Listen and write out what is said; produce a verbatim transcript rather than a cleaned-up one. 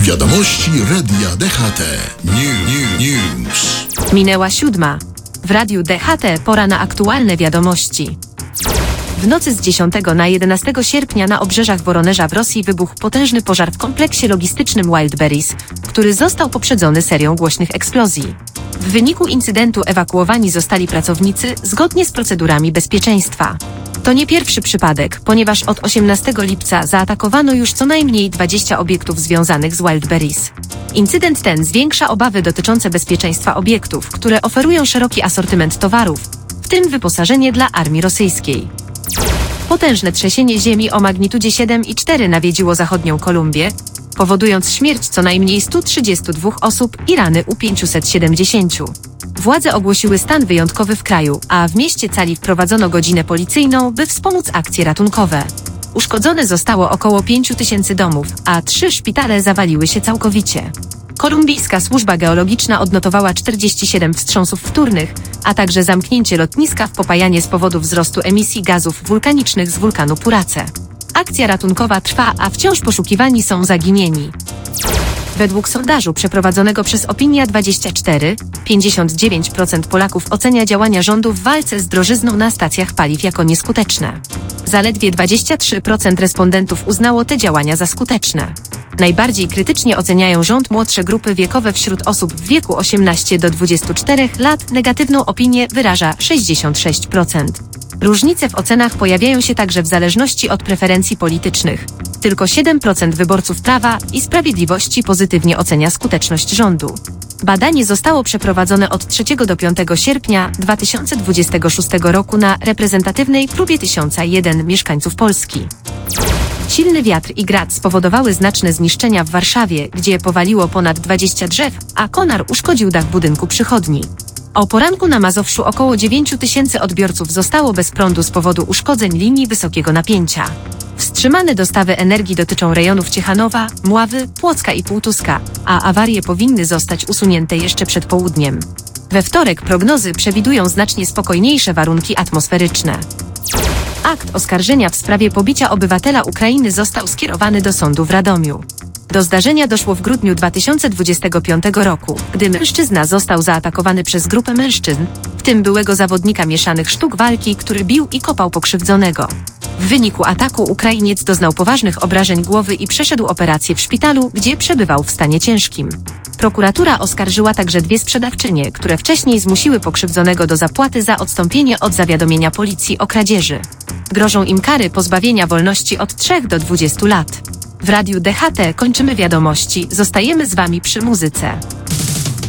Wiadomości Radia D H T. New, new, news. Minęła siódma. W Radiu D H T pora na aktualne wiadomości. W nocy z dziesiątego na jedenastego sierpnia na obrzeżach Woronerza w Rosji wybuchł potężny pożar w kompleksie logistycznym Wildberries, który został poprzedzony serią głośnych eksplozji. W wyniku incydentu ewakuowani zostali pracownicy zgodnie z procedurami bezpieczeństwa. To nie pierwszy przypadek, ponieważ od osiemnastego lipca zaatakowano już co najmniej dwadzieścia obiektów związanych z Wildberries. Incydent ten zwiększa obawy dotyczące bezpieczeństwa obiektów, które oferują szeroki asortyment towarów, w tym wyposażenie dla armii rosyjskiej. Potężne trzęsienie ziemi o magnitudzie siedem i cztery nawiedziło zachodnią Kolumbię, powodując śmierć co najmniej stu trzydziestu dwóch osób i rany u pięciuset siedemdziesięciu. Władze ogłosiły stan wyjątkowy w kraju, a w mieście Cali wprowadzono godzinę policyjną, by wspomóc akcje ratunkowe. Uszkodzone zostało około pięciu tysięcy domów, a trzy szpitale zawaliły się całkowicie. Kolumbijska służba geologiczna odnotowała czterdzieści siedem wstrząsów wtórnych, a także zamknięcie lotniska w Popayanie z powodu wzrostu emisji gazów wulkanicznych z wulkanu Purace. Akcja ratunkowa trwa, a wciąż poszukiwani są zaginieni. Według sondażu przeprowadzonego przez Opinia dwadzieścia cztery, pięćdziesiąt dziewięć procent Polaków ocenia działania rządu w walce z drożyzną na stacjach paliw jako nieskuteczne. Zaledwie dwadzieścia trzy procent respondentów uznało te działania za skuteczne. Najbardziej krytycznie oceniają rząd młodsze grupy wiekowe. Wśród osób w wieku osiemnaście do dwudziestu czterech lat negatywną opinię wyraża sześćdziesiąt sześć procent. Różnice w ocenach pojawiają się także w zależności od preferencji politycznych. Tylko siedem procent wyborców Prawa i Sprawiedliwości pozytywnie ocenia skuteczność rządu. Badanie zostało przeprowadzone od trzeciego do piątego sierpnia dwa tysiące dwudziestego szóstego roku na reprezentatywnej próbie tysiąc jeden mieszkańców Polski. Silny wiatr i grad spowodowały znaczne zniszczenia w Warszawie, gdzie powaliło ponad dwadzieścia drzew, a konar uszkodził dach budynku przychodni. O poranku na Mazowszu około dziewięciu tysięcy odbiorców zostało bez prądu z powodu uszkodzeń linii wysokiego napięcia. Wstrzymane dostawy energii dotyczą rejonów Ciechanowa, Mławy, Płocka i Półtuska, a awarie powinny zostać usunięte jeszcze przed południem. We wtorek prognozy przewidują znacznie spokojniejsze warunki atmosferyczne. Akt oskarżenia w sprawie pobicia obywatela Ukrainy został skierowany do sądu w Radomiu. Do zdarzenia doszło w grudniu dwa tysiące dwudziestego piątego roku, gdy mężczyzna został zaatakowany przez grupę mężczyzn, w tym byłego zawodnika mieszanych sztuk walki, który bił i kopał pokrzywdzonego. W wyniku ataku Ukrainiec doznał poważnych obrażeń głowy i przeszedł operację w szpitalu, gdzie przebywał w stanie ciężkim. Prokuratura oskarżyła także dwie sprzedawczynie, które wcześniej zmusiły pokrzywdzonego do zapłaty za odstąpienie od zawiadomienia policji o kradzieży. Grożą im kary pozbawienia wolności od trzech do dwudziestu lat. W Radiu D H T kończymy wiadomości, zostajemy z Wami przy muzyce.